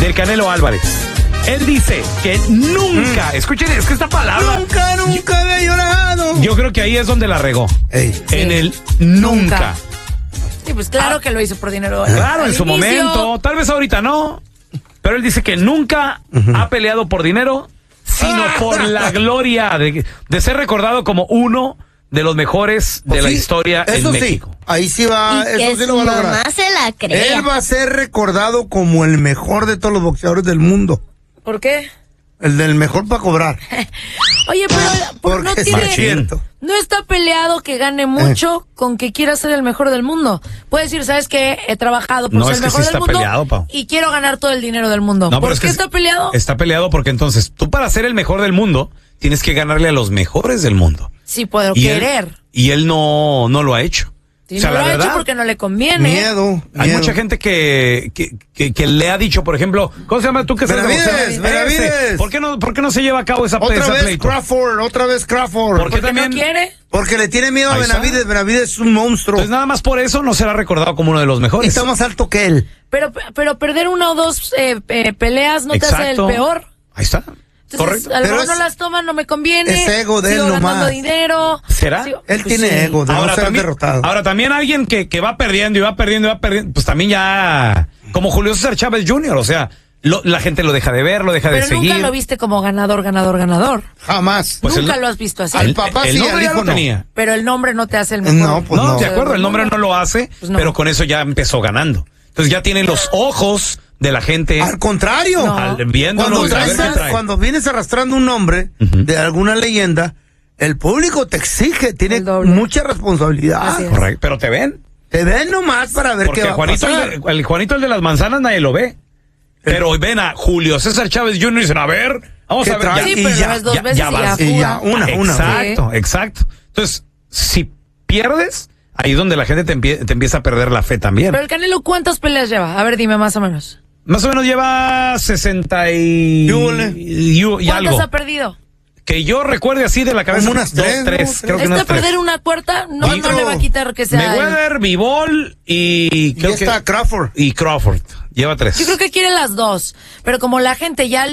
del Canelo Álvarez. Él dice que nunca, escuchen, es que esta palabra... Nunca había llorado. Yo creo que ahí es donde la regó. Ey. En el nunca. Sí, pues claro que lo hizo por dinero. Claro, Al en su inicio. momento. Tal vez ahorita no. Pero él dice que nunca ha peleado por dinero, sino por la gloria de ser recordado como uno de los mejores de la historia eso en sí, México. Ahí sí va, Y que eso sí su lo va a lograr. mamá se la crea. Él va a ser recordado como el mejor de todos los boxeadores del mundo. ¿Por qué? El del mejor para cobrar. Oye, pero no Porque tiene... es cierto. No está peleado que gane mucho con que quiera ser el mejor del mundo. Puede decir, ¿sabes qué? He trabajado por No, ser es el que mejor sí del está mundo peleado, Pau. y quiero ganar todo el dinero del mundo. No, pero ¿Por es qué que está peleado? Está peleado porque entonces tú para ser el mejor del mundo tienes que ganarle a los mejores del mundo. Sí, puedo Y querer. Él no lo ha hecho. Si O sea, no la lo ha verdad, hecho porque no le conviene. Miedo. hay mucha gente que le ha dicho, por ejemplo, ¿cómo se llama tú que sabes de boxeo? Benavides. ¿Por qué no se lleva a cabo esa Otra vez pleito? Crawford. ¿Por qué Porque también? no quiere. Porque le tiene miedo a Ahí está. Benavides. Benavides es un monstruo. Pues nada más por eso no será recordado como uno de los Y mejores. está más alto que él. Pero perder una o dos peleas no te hace el Exacto. peor. Ahí está. Entonces, Correcto. a lo Pero mejor no es- las toman, no me conviene. es ego de él sigo ganando nomás. dinero. ¿Será? Sigo- Él pues tiene sí. ego de no ser derrotado. Ahora también alguien que va perdiendo y va perdiendo y va perdiendo, pues también ya, como Julio César Chávez Jr., o sea, la gente lo deja de ver, lo deja de Pero seguir. nunca lo viste como ganador. Jamás. Pues Nunca el- lo has visto así. Al papá el sí, nombre al ya hijo lo no. tenía. Pero el nombre no te hace el mejor. No, pues No, no. de acuerdo, el nombre no lo hace, Pues no. pero con eso ya empezó ganando. Entonces ya tiene los ojos de la gente Al contrario. No. viéndolo. Cuando, a ver qué trae. cuando vienes arrastrando un nombre de alguna leyenda, el público te exige, tiene El doble. mucha responsabilidad. Así es. Correcto, pero te ven. Te ven nomás para ver Porque qué va a Juanito, pasar. el Juanito, el de las manzanas, nadie lo ve. Pero hoy ven a Julio César Chávez Jr. y dicen, a ver, vamos ¿Qué a ver. trae? Sí, Y pero ya, lo ves dos veces y ya vas. Y ya, fuga. una. Exacto, exacto. Entonces, si pierdes, ahí es donde la gente te empieza a perder la fe también. Pero el Canelo, ¿cuántas peleas lleva? A ver, dime más o menos. Más o menos lleva 60 y ¿Cuántas algo. ha perdido? Que yo recuerde así de la cabeza. Como unas tres, ¿no? Creo que Este unas tres. perder una cuarta no Cuatro. le va a quitar que sea... Mayweather, Bivol y Y está Crawford. y Crawford. Lleva 3. Yo creo que quiere las dos, pero como la gente ya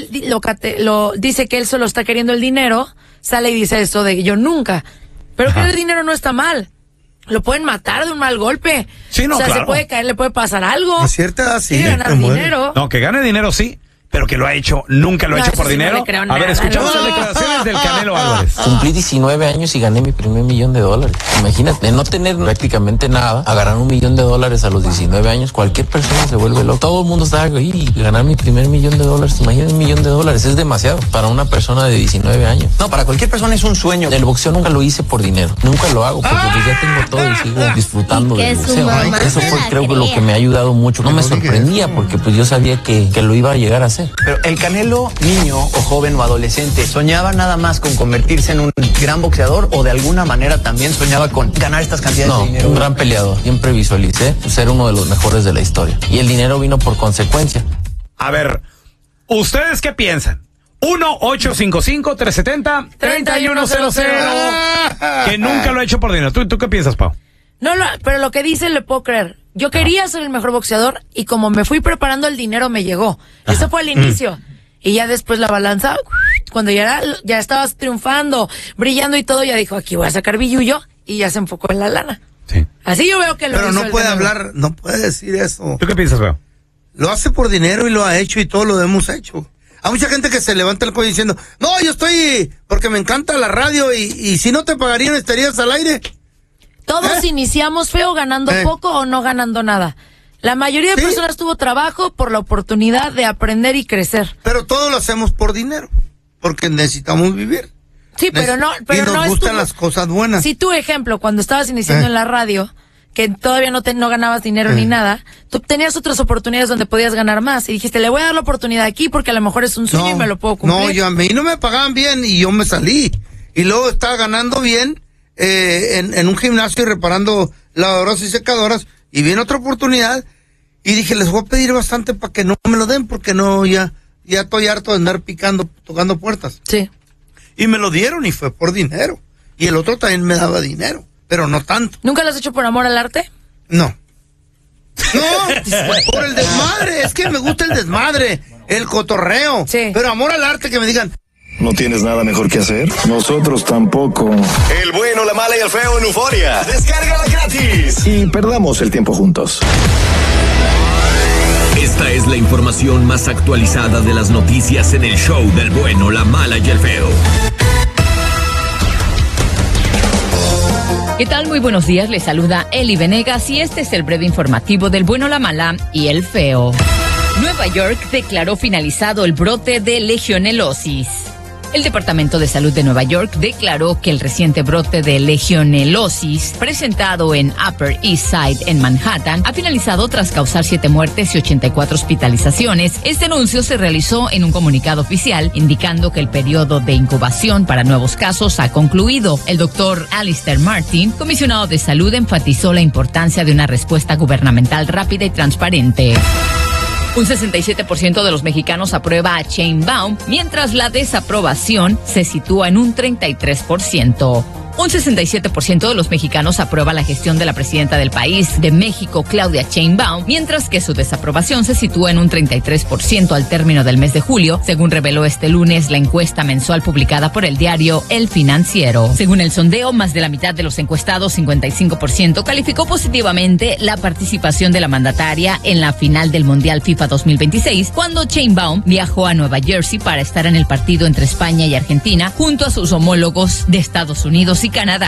lo dice que él solo está queriendo el dinero, sale y dice esto de yo nunca. Pero Ajá. querer dinero no está mal. Lo pueden matar de un mal golpe. Sí, no, o sea, claro. se puede caer, le puede pasar algo. A cierta edad sí. Quiere ganar te muere. dinero. No, que gane dinero sí, pero que lo ha hecho, nunca lo ha No, hecho eso por sí no dinero. le creo A ver, nada, escuchamos no. las declaraciones del Canelo Álvarez. Cumplí 19 años y gané mi primer $1,000,000. Imagínate, de no tener prácticamente nada, a ganar $1,000,000 a los 19 años, cualquier persona se vuelve loco. Todo el mundo está ahí, ganar mi primer $1,000,000. Imagínate, $1,000,000, es demasiado para una persona de 19 años. No, para cualquier persona es un sueño. El boxeo nunca lo hice por dinero, nunca lo hago, porque pues ya tengo todo y sigo disfrutando Y que del su boxeo. mamá Eso se fue la creo que lo crea. que me ha ayudado mucho. No me no digas sorprendía eso. porque pues yo sabía que lo iba a llegar a hacer. Pero el Canelo, niño o joven o adolescente, ¿soñaba nada más con convertirse en un gran boxeador o de alguna manera también soñaba con ganar estas cantidades No, de dinero? un gran peleador. Siempre visualicé ser uno de los mejores de la historia. Y el dinero vino por consecuencia. A ver, ¿ustedes qué piensan? 1-855-370-3100. Que nunca lo ha hecho por dinero. ¿Tú qué piensas, Pau? No, pero lo que dice le puedo creer. Yo quería ser el mejor boxeador y como me fui preparando el dinero me llegó. Eso fue al inicio. Y ya después la balanza, cuando ya estabas triunfando, brillando y todo, ya dijo, aquí voy a sacar billullo y ya se enfocó en la lana. Sí. Así yo veo que lo Pero hizo no el puede Canelo. hablar, no puede decir eso. ¿Tú qué piensas, Pau? Lo hace por dinero y lo ha hecho y todo lo hemos hecho. Hay mucha gente que se levanta el cuello diciendo, no, yo estoy porque me encanta la radio y si no te pagarían estarías al aire. Todos iniciamos feo ganando poco o no ganando nada. La mayoría de Sí. personas tuvo trabajo por la oportunidad de aprender y crecer. Pero todo lo hacemos por dinero, porque necesitamos vivir. Sí, pero no, y pero nos no es gustan tu- las cosas buenas. Si tu ejemplo, cuando estabas iniciando en la radio, que todavía no ganabas dinero ni nada, tú tenías otras oportunidades donde podías ganar más y dijiste, le voy a dar la oportunidad aquí porque a lo mejor es un sueño y me lo puedo cumplir. No, a mí no me pagaban bien y yo me salí. Y luego estaba ganando bien en un gimnasio y reparando lavadoras y secadoras y viene otra oportunidad y dije, les voy a pedir bastante para que no me lo den porque no, ya estoy harto de andar tocando puertas. Sí. Y me lo dieron y fue por dinero. Y el otro también me daba dinero, pero no tanto. ¿Nunca lo has hecho por amor al arte? No. No, por el desmadre, es que me gusta el desmadre. el cotorreo. Sí. Pero amor al arte, que me digan, ¿no tienes nada mejor que hacer? Nosotros tampoco. El bueno, la mala y el feo en Euforia. Descárgala gratis. Y perdamos el tiempo juntos. Esta es la información más actualizada de las noticias en el show del bueno, la mala y el feo. ¿Qué tal? Muy buenos días, les saluda Eli Venegas y este es el breve informativo del bueno, la mala y el feo. Nueva York declaró finalizado el brote de legionelosis. El Departamento de Salud de Nueva York declaró que el reciente brote de legionelosis presentado en Upper East Side en Manhattan ha finalizado tras causar 7 muertes y 84 hospitalizaciones. Este anuncio se realizó en un comunicado oficial indicando que el periodo de incubación para nuevos casos ha concluido. El doctor Alistair Martin, comisionado de salud, enfatizó la importancia de una respuesta gubernamental rápida y transparente. Un 67% de los mexicanos aprueba a Sheinbaum, mientras la desaprobación se sitúa en un 33%. Un 67% de los mexicanos aprueba la gestión de la presidenta del país de México, Claudia Sheinbaum, mientras que su desaprobación se sitúa en un 33% al término del mes de julio, según reveló este lunes la encuesta mensual publicada por el diario El Financiero. Según el sondeo, más de la mitad de los encuestados, 55%, calificó positivamente la participación de la mandataria en la final del Mundial FIFA 2026, cuando Sheinbaum viajó a Nueva Jersey para estar en el partido entre España y Argentina, junto a sus homólogos de Estados Unidos y Canadá.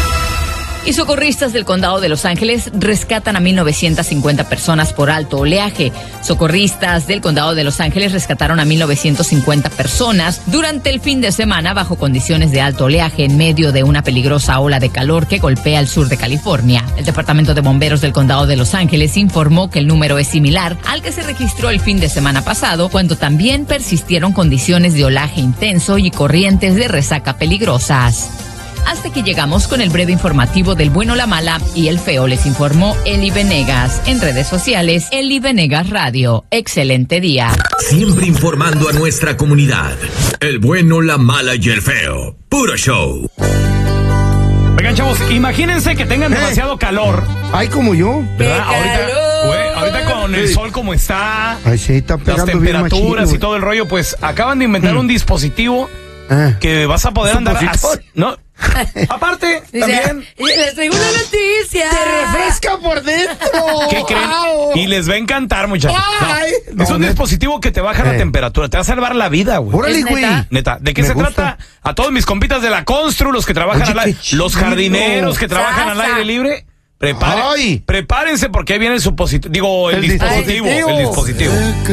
Y socorristas del condado de Los Ángeles rescatan a 1,950 personas por alto oleaje. Socorristas del condado de Los Ángeles rescataron a 1,950 personas durante el fin de semana bajo condiciones de alto oleaje en medio de una peligrosa ola de calor que golpea el sur de California. El Departamento de Bomberos del condado de Los Ángeles informó que el número es similar al que se registró el fin de semana pasado, cuando también persistieron condiciones de olaje intenso y corrientes de resaca peligrosas. Hasta que llegamos con el breve informativo del bueno, la mala y el feo. Les informó Eli Venegas. En redes sociales, Eli Venegas Radio. Excelente día. Siempre informando a nuestra comunidad. El bueno, la mala y el feo. Puro show. Oigan, chavos, imagínense que tengan demasiado calor. ay, como yo. ¿Verdad? Ahorita con el sol como está, Ay, sí, está las pegando temperaturas bien y todo el rollo, pues acaban de inventar un dispositivo que vas a poder andar ¿no? Aparte, también. Les traigo una noticia. Te refresca por dentro. ¿Qué creen? Y les va a encantar, muchachos. Ay, Es un dispositivo que te baja la temperatura, te va a salvar la vida, güey. Órale, ¿Es güey. neta? Neta, ¿de qué Me se gusta. trata? A todos mis compitas de la Constru, los que trabajan Oye, qué los chido. jardineros que trabajan al Sasa. aire libre. Ay. Prepárense porque ahí viene el dispositivo. El dispositivo. El dispositivo.